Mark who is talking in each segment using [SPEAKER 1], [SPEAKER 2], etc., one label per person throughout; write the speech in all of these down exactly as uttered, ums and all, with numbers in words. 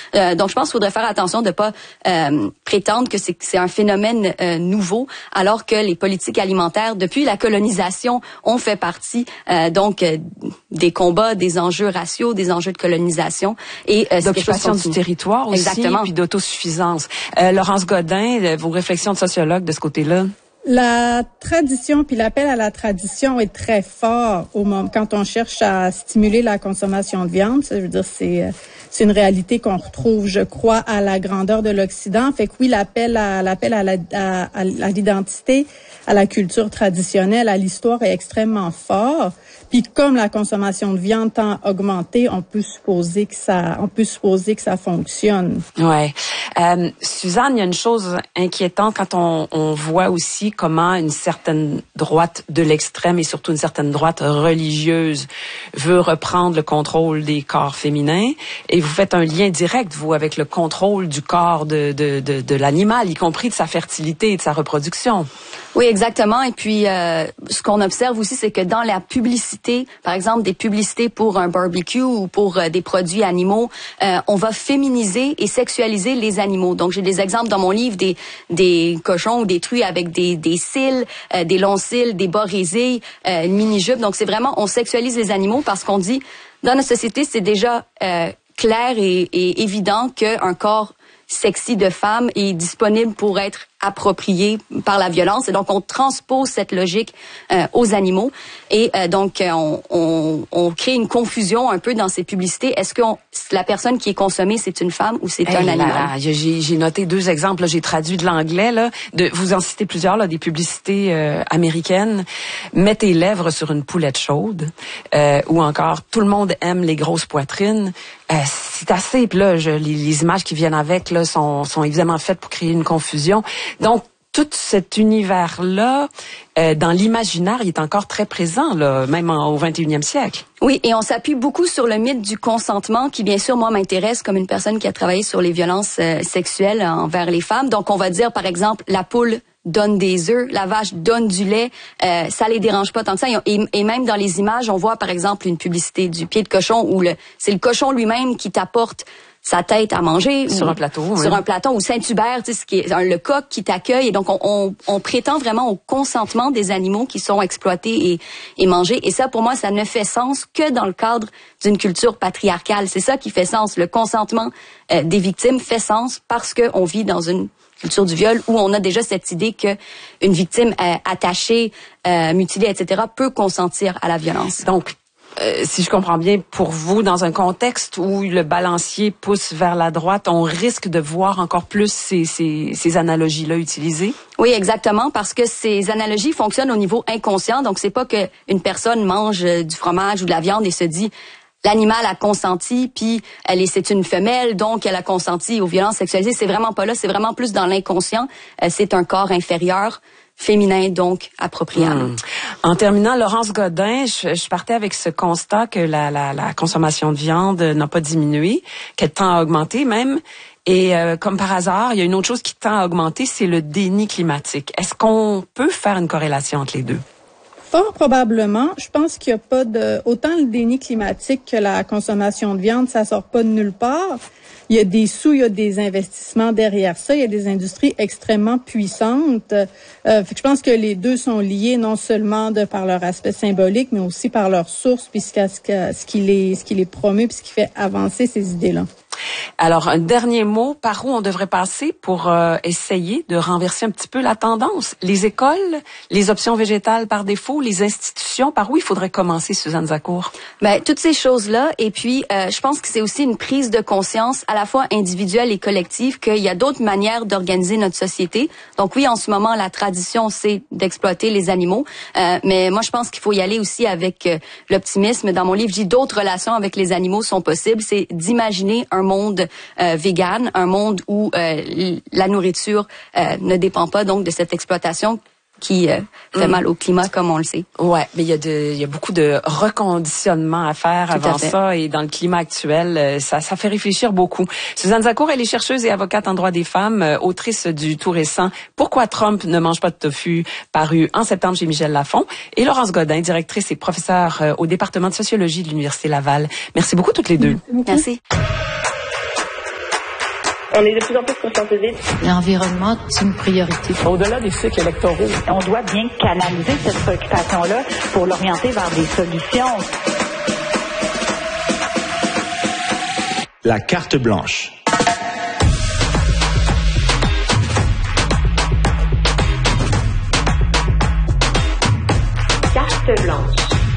[SPEAKER 1] Euh, donc, je pense qu'il faudrait faire attention de ne pas euh, prétendre que c'est, c'est un phénomène euh, nouveau, alors que les politiques alimentaires, depuis la colonisation, ont fait partie euh, donc euh, des combats, des enjeux raciaux, des enjeux de colonisation et euh,
[SPEAKER 2] d'occupation du territoire aussi,
[SPEAKER 1] exactement,
[SPEAKER 2] puis d'autosuffisance. Euh, Laurence Godin, vos réflexions de sociologue de ce côté-là?
[SPEAKER 3] La tradition puis l'appel à la tradition est très fort au moment quand on cherche à stimuler la consommation de viande. Ça, je veux dire, c'est c'est une réalité qu'on retrouve, je crois, à la grandeur de l'Occident. Fait que oui, l'appel à l'appel à, la, à, à l'identité, à la culture traditionnelle, à l'histoire est extrêmement fort. Puis comme la consommation de viande tend à augmenter, on peut supposer que ça, on peut supposer que ça fonctionne.
[SPEAKER 2] Ouais. Euh, Suzanne, il y a une chose inquiétante quand on, on voit aussi comment une certaine droite de l'extrême et surtout une certaine droite religieuse veut reprendre le contrôle des corps féminins. Et vous faites un lien direct, vous, avec le contrôle du corps de, de, de, de l'animal, y compris de sa fertilité et de sa reproduction.
[SPEAKER 1] Oui, exactement. Et puis, euh, ce qu'on observe aussi, c'est que dans la publicité, par exemple, des publicités pour un barbecue ou pour euh, des produits animaux, euh, on va féminiser et sexualiser les animaux. Donc, j'ai des exemples dans mon livre des des cochons ou des truies avec des des cils, euh, des longs cils, des bas résés, euh, une mini-jupe. Donc, c'est vraiment, on sexualise les animaux parce qu'on dit, dans notre société, c'est déjà euh, clair et, et évident qu'un corps sexy de femme est disponible pour être approprié par la violence. Et donc, on transpose cette logique euh, aux animaux. Et euh, donc, on, on, on crée une confusion un peu dans ces publicités. Est-ce que on, la personne qui est consommée, c'est une femme ou c'est hey, un animal?
[SPEAKER 2] Là, j'ai, j'ai noté deux exemples. Là, j'ai traduit de l'anglais. Là, de, vous en citez plusieurs, là, des publicités euh, américaines. Mets tes lèvres sur une poulette chaude. Euh, ou encore, tout le monde aime les grosses poitrines. Euh, c'est assez. Puis là, je, les, les images qui viennent avec là sont, sont évidemment faites pour créer une confusion. Donc, tout cet univers-là, euh, dans l'imaginaire, il est encore très présent, là, même en, au vingt et unième siècle.
[SPEAKER 1] Oui, et on s'appuie beaucoup sur le mythe du consentement, qui bien sûr, moi, m'intéresse comme une personne qui a travaillé sur les violences euh, sexuelles envers les femmes. Donc, on va dire, par exemple, la poule donne des œufs, la vache donne du lait, euh, ça les dérange pas tant que ça. Et, et même dans les images, on voit, par exemple, une publicité du pied de cochon où le, c'est le cochon lui-même qui t'apporte sa tête à manger
[SPEAKER 2] sur
[SPEAKER 1] ou,
[SPEAKER 2] un plateau, oui.
[SPEAKER 1] sur un plateau ou Saint-Hubert, tu sais, ce qui est un, le coq qui t'accueille. Et donc on, on, on prétend vraiment au consentement des animaux qui sont exploités et, et mangés. Et ça, pour moi, ça ne fait sens que dans le cadre d'une culture patriarcale. C'est ça qui fait sens. Le consentement euh, des victimes fait sens parce que on vit dans une culture du viol où on a déjà cette idée que une victime euh, attachée, euh, mutilée, et cetera peut consentir à la violence.
[SPEAKER 2] Donc Euh, si je comprends bien, pour vous, dans un contexte où le balancier pousse vers la droite, on risque de voir encore plus ces, ces, ces analogies-là utilisées?
[SPEAKER 1] Oui, exactement, parce que ces analogies fonctionnent au niveau inconscient. Donc, c'est pas que une personne mange du fromage ou de la viande et se dit l'animal a consenti, puis elle est, c'est une femelle, donc elle a consenti aux violences sexualisées. C'est vraiment pas là, c'est vraiment plus dans l'inconscient. Euh, c'est un corps inférieur, féminin, donc appropriable.
[SPEAKER 2] Mmh. En terminant, Laurence Godin, je, je partais avec ce constat que la, la, la consommation de viande n'a pas diminué, qu'elle tend à augmenter même. Et euh, comme par hasard, il y a une autre chose qui tend à augmenter, c'est le déni climatique. Est-ce qu'on peut faire une corrélation entre les deux?
[SPEAKER 3] Fort probablement. Je pense qu'il n'y a pas de... Autant le déni climatique que la consommation de viande, ça sort pas de nulle part. Il y a des sous, il y a des investissements derrière ça. Il y a des industries extrêmement puissantes. Euh, fait que je pense que les deux sont liés non seulement de par leur aspect symbolique, mais aussi par leur source, puis ce, ce, ce qui les, ce qui les promeut, puis ce qui fait avancer ces idées-là.
[SPEAKER 2] Alors, un dernier mot, par où on devrait passer pour euh, essayer de renverser un petit peu la tendance? Les écoles, les options végétales par défaut, les institutions, par où il faudrait commencer, Suzanne Zacour?
[SPEAKER 1] Ben, toutes ces choses-là. Et puis, euh, je pense que c'est aussi une prise de conscience à la fois individuelle et collective qu'il y a d'autres manières d'organiser notre société. Donc oui, en ce moment, la tradition, c'est d'exploiter les animaux. Euh, mais moi, je pense qu'il faut y aller aussi avec euh, l'optimisme. Dans mon livre, je dis d'autres relations avec les animaux sont possibles. C'est d'imaginer un monde euh, vegan, un monde où euh, la nourriture euh, ne dépend pas donc de cette exploitation qui euh, fait mmh. mal au climat, comme on le sait.
[SPEAKER 2] Ouais, mais il y a de, il y a beaucoup de reconditionnement à faire Tout avant à ça, et dans le climat actuel, ça, ça fait réfléchir beaucoup. Suzanne Zacour, elle est chercheuse et avocate en droit des femmes, euh, autrice du tout récent Pourquoi Trump ne mange pas de tofu, paru en septembre chez Michel Lafon, et Laurence Godin, directrice et professeure euh, au département de sociologie de l'Université Laval. Merci beaucoup toutes les deux.
[SPEAKER 1] Merci. Merci.
[SPEAKER 4] On est de plus en plus conscientisés.
[SPEAKER 5] L'environnement, c'est une priorité.
[SPEAKER 6] Au-delà des cycles électoraux,
[SPEAKER 7] on doit bien canaliser cette préoccupation-là pour l'orienter vers des solutions.
[SPEAKER 8] La carte blanche.
[SPEAKER 4] Carte blanche.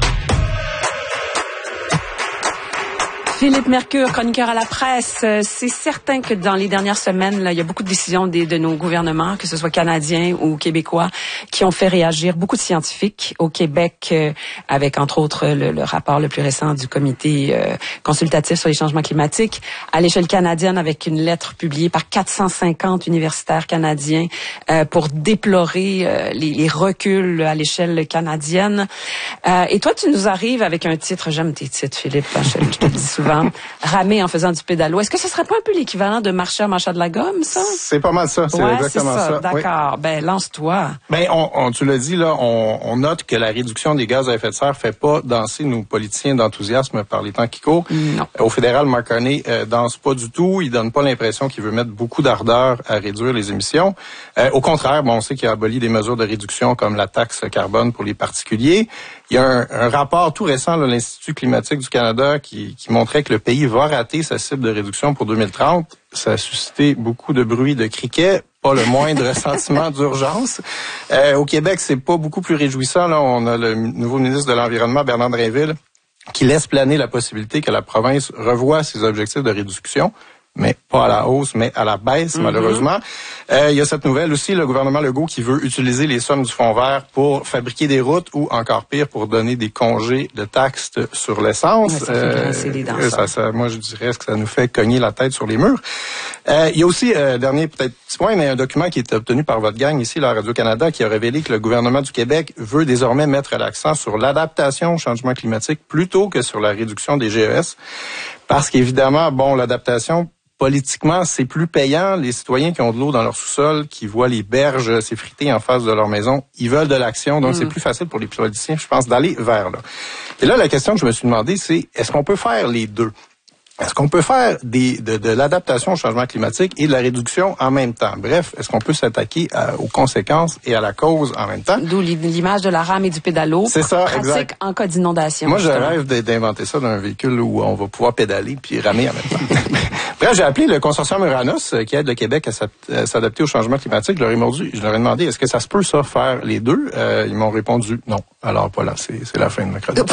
[SPEAKER 2] Philippe Mercure, chroniqueur à la presse. C'est certain que dans les dernières semaines, là, il y a beaucoup de décisions des, de nos gouvernements, que ce soit canadiens ou québécois, qui ont fait réagir beaucoup de scientifiques au Québec, euh, avec entre autres le, le rapport le plus récent du comité euh, consultatif sur les changements climatiques, à l'échelle canadienne avec une lettre publiée par quatre cent cinquante universitaires canadiens euh, pour déplorer euh, les, les reculs à l'échelle canadienne. Euh, et toi, tu nous arrives avec un titre, j'aime tes titres, Philippe, je, je te le dis souvent. Ramer en faisant du pédalo. Est-ce que ce serait pas un peu l'équivalent de marcher en marchant de la gomme, ça?
[SPEAKER 9] C'est pas mal ça. C'est
[SPEAKER 2] ouais,
[SPEAKER 9] exactement
[SPEAKER 2] c'est ça.
[SPEAKER 9] ça.
[SPEAKER 2] D'accord.
[SPEAKER 9] Oui.
[SPEAKER 2] Ben, lance-toi.
[SPEAKER 9] Ben, on, on, tu l'as dit, là, on, on note que la réduction des gaz à effet de serre fait pas danser nos politiciens d'enthousiasme par les temps qui courent.
[SPEAKER 2] Non.
[SPEAKER 9] Au fédéral, Mark Carney euh, danse pas du tout. Il donne pas l'impression qu'il veut mettre beaucoup d'ardeur à réduire les émissions. Euh, au contraire, bon, on sait qu'il a aboli des mesures de réduction comme la taxe carbone pour les particuliers. Il y a un, un rapport tout récent de l'Institut climatique du Canada qui, qui montrait que le pays va rater sa cible de réduction pour deux mille trente. Ça a suscité beaucoup de bruit de criquets, pas le moindre sentiment d'urgence. Euh, au Québec, c'est pas beaucoup plus réjouissant. Là, on a le nouveau ministre de l'Environnement, Bernard Drinville, qui laisse planer la possibilité que la province revoie ses objectifs de réduction, mais pas à la hausse, mais à la baisse, mm-hmm. malheureusement. Euh, il y a cette nouvelle aussi, le gouvernement Legault qui veut utiliser les sommes du fonds vert pour fabriquer des routes ou, encore pire, pour donner des congés de taxes sur l'essence.
[SPEAKER 2] Ouais, ça fait euh, grincer les dents,
[SPEAKER 9] ça, ça, moi, je dirais que ça nous fait cogner la tête sur les murs. Euh, il y a aussi, euh, dernier peut-être petit point, mais un document qui est obtenu par votre gang ici, la Radio-Canada, qui a révélé que le gouvernement du Québec veut désormais mettre l'accent sur l'adaptation au changement climatique plutôt que sur la réduction des G E S. Parce qu'évidemment, bon, l'adaptation, politiquement, c'est plus payant. Les citoyens qui ont de l'eau dans leur sous-sol, qui voient les berges s'effriter en face de leur maison, ils veulent de l'action. Donc, mmh. c'est plus facile pour les politiciens, je pense, d'aller vers là. Et là, la question que je me suis demandé, c'est est-ce qu'on peut faire les deux? Est-ce qu'on peut faire des, de, de l'adaptation au changement climatique et de la réduction en même temps? Bref, est-ce qu'on peut s'attaquer à, aux conséquences et à la cause en même temps?
[SPEAKER 2] D'où l'image de la rame et du pédalo.
[SPEAKER 9] C'est ça,
[SPEAKER 2] pratique
[SPEAKER 9] exact.
[SPEAKER 2] En cas d'inondation.
[SPEAKER 9] Moi, je
[SPEAKER 2] justement.
[SPEAKER 9] rêve d'inventer ça dans un véhicule où on va pouvoir pédaler puis ramer en même temps. Bref, j'ai appelé le consortium Uranus qui aide le Québec à s'adapter au changement climatique. Je leur ai demandé, je leur ai demandé est-ce que ça se peut, ça, faire les deux? Euh, ils m'ont répondu non. Alors voilà, c'est, c'est la fin de ma chronique.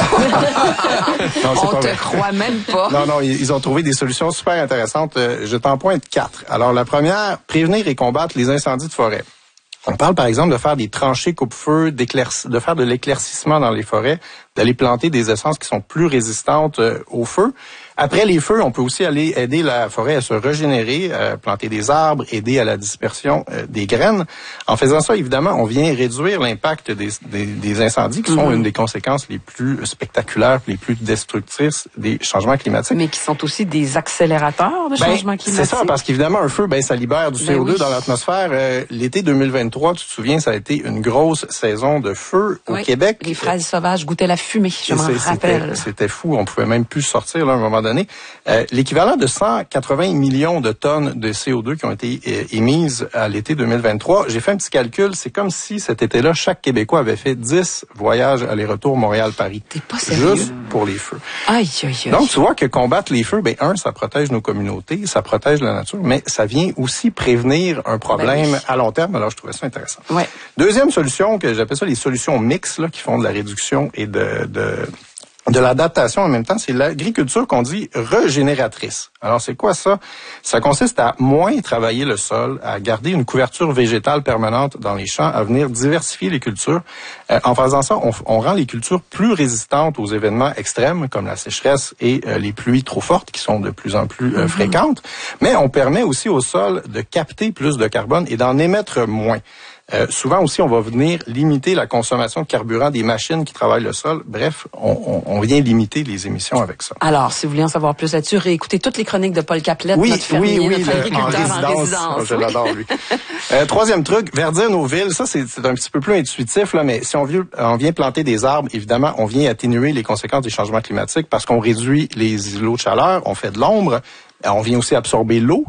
[SPEAKER 2] non, on te vrai. croit même pas.
[SPEAKER 9] Non, non, ils, ils ont trouvé des solutions super intéressantes. Je t'en pointe quatre. Alors, la première, prévenir et combattre les incendies de forêt. On parle, par exemple, de faire des tranchées coupe-feu, de faire de l'éclaircissement dans les forêts, d'aller planter des essences qui sont plus résistantes euh, au feu. Après les feux, on peut aussi aller aider la forêt à se régénérer, euh, planter des arbres, aider à la dispersion euh, des graines. En faisant ça, évidemment, on vient réduire l'impact des, des, des incendies, qui sont mmh. une des conséquences les plus spectaculaires, les plus destructrices des changements climatiques.
[SPEAKER 2] Mais qui sont aussi des accélérateurs de
[SPEAKER 9] ben,
[SPEAKER 2] changements climatiques.
[SPEAKER 9] C'est ça, parce qu'évidemment, un feu, ben ça libère du ben C O deux oui. dans l'atmosphère. Euh, l'été deux mille vingt-trois, tu te souviens, ça a été une grosse saison de feu au
[SPEAKER 2] oui.
[SPEAKER 9] Québec.
[SPEAKER 2] Les fraises sauvages goûtaient la fumée, je m'en rappelle.
[SPEAKER 9] C'était, c'était fou, on pouvait même plus sortir là, à un moment donné. Euh, l'équivalent de cent quatre-vingts millions de tonnes de C O deux qui ont été euh, émises à l'été deux mille vingt-trois. J'ai fait un petit calcul, c'est comme si cet été-là, chaque Québécois avait fait dix voyages aller-retour Montréal-Paris.
[SPEAKER 2] T'es pas sérieux?
[SPEAKER 9] Juste pour les feux.
[SPEAKER 2] Aïe, aïe, aïe.
[SPEAKER 9] Donc, tu vois que combattre les feux, ben un, ça protège nos communautés, ça protège la nature, mais ça vient aussi prévenir un problème ben oui. à long terme. Alors, je trouvais ça intéressant.
[SPEAKER 2] Ouais.
[SPEAKER 9] Deuxième solution, que j'appelle ça les solutions mixtes, là, qui font de la réduction et de... de de l'adaptation en même temps, c'est l'agriculture qu'on dit régénératrice. Alors, c'est quoi ça? Ça consiste à moins travailler le sol, à garder une couverture végétale permanente dans les champs, à venir diversifier les cultures. Euh, en faisant ça, on, on rend les cultures plus résistantes aux événements extrêmes, comme la sécheresse et euh, les pluies trop fortes, qui sont de plus en plus euh, fréquentes. Mais on permet aussi au sol de capter plus de carbone et d'en émettre moins. Euh, souvent aussi, on va venir limiter la consommation de carburant des machines qui travaillent le sol. Bref, on, on, on vient limiter les émissions avec ça.
[SPEAKER 2] Alors, si vous voulez en savoir plus là-dessus, réécoutez toutes les chroniques de Paul Caplet,
[SPEAKER 9] oui,
[SPEAKER 2] notre fermier,
[SPEAKER 9] oui, oui,
[SPEAKER 2] notre agriculteur en résidence. En résidence.
[SPEAKER 9] Oh, je oui. l'adore, lui. euh, troisième truc, verdir nos villes. Ça, c'est, c'est un petit peu plus intuitif, là, mais si on vient, on vient planter des arbres, évidemment, on vient atténuer les conséquences des changements climatiques parce qu'on réduit les îlots de chaleur, on fait de l'ombre. On vient aussi absorber l'eau